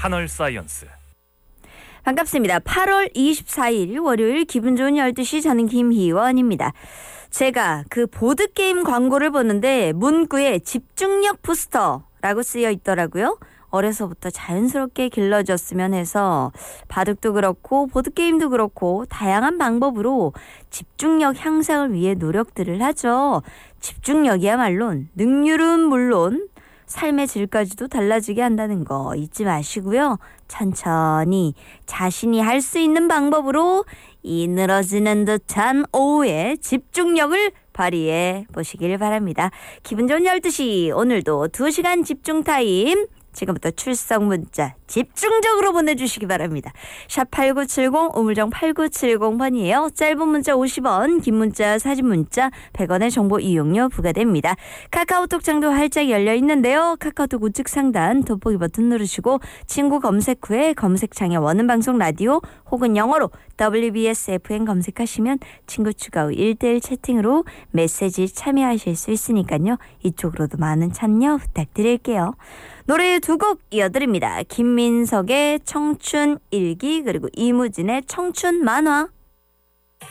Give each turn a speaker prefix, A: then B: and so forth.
A: 하늘 사이언스.
B: 반갑습니다. 8월 24일 월요일 기분 좋은 12시 저는 김희원입니다. 제가 그 보드게임 광고를 보는데 문구에 집중력 부스터라고 쓰여 있더라고요. 어려서부터 자연스럽게 길러졌으면 해서 바둑도 그렇고 보드게임도 그렇고 다양한 방법으로 집중력 향상을 위해 노력들을 하죠. 집중력이야말로 능률은 물론 삶의 질까지도 달라지게 한다는 거 잊지 마시고요. 천천히 자신이 할 수 있는 방법으로 이 늘어지는 듯한 오후에 집중력을 발휘해 보시길 바랍니다. 기분 좋은 12시 오늘도 2시간 집중 타임. 지금부터 출석 문자 집중적으로 보내주시기 바랍니다. 샵8970 우물정 8970번이에요. 짧은 문자 50원, 긴 문자 사진 문자 100원의 정보 이용료 부과됩니다. 카카오톡 창도 활짝 열려 있는데요. 카카오톡 우측 상단 돋보기 버튼 누르시고 친구 검색 후에 검색창에 원음 방송 라디오 혹은 영어로 WBS FM 검색하시면 친구 추가 후 1대1 채팅으로 메시지 참여하실 수 있으니까요. 이쪽으로도 많은 참여 부탁드릴게요. 노래 두 곡 이어드립니다. 김민석의 청춘 일기 그리고 이무진의 청춘 만화.